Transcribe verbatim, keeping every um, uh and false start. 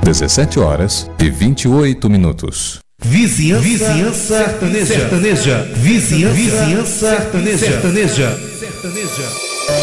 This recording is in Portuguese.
dezessete horas e vinte e oito minutos. Vizinhança, Vizinhança sertaneja. sertaneja. Vizinhança, Vizinhança sertaneja. sertaneja. sertaneja.